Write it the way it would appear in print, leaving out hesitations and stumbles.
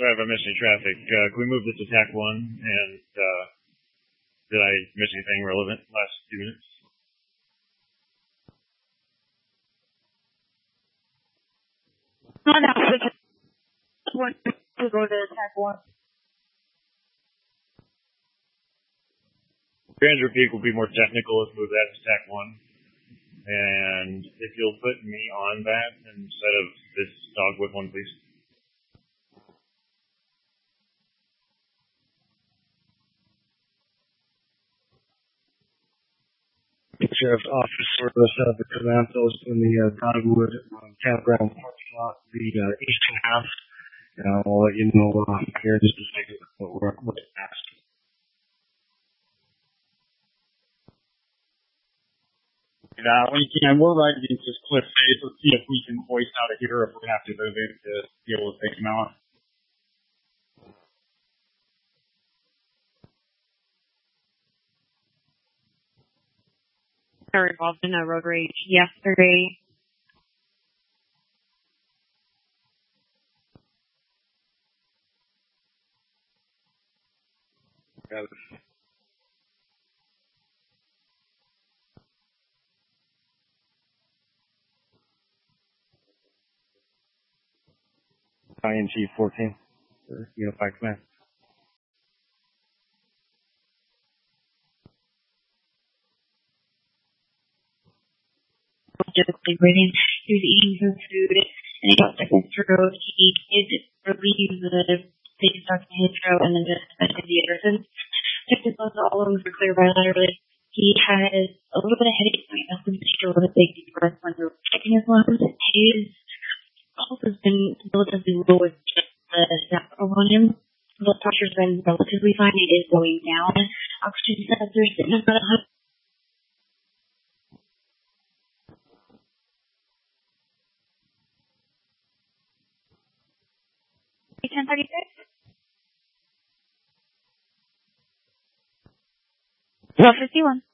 sorry if I missed any traffic. Can we move this to TAC 1? And did I miss anything relevant last few minutes? No, to go to TAC 1. Grandeur Peak will be more technical. Let's move that to TAC 1. And if you'll put me on that instead of this Dogwood one, please. Sheriff's Office for the Clementos in the Dogwood campground parking lot, the eastern half. I'll let you know here in just a second what we're asking. When you can, we're right against this cliff face. Let's see if we can hoist out of here if we have to move it to be able to take him out. I was involved in a road rage yesterday. Got it. ING 14 for Unified Command. Typically written. He was eating some food and he got sick and throat. He did relieve the thing stuck in his throat and then just went to the other. Checked his lungs, all lungs were clear bilaterally. He has a little bit of headache. I asked him to take a little bit deep breath when we were checking his lungs. His pulse has been relatively low with just the snap on him. Blood pressure's been relatively fine. It is going down. Oxygen sensors sitting about 100. 1036? 1251.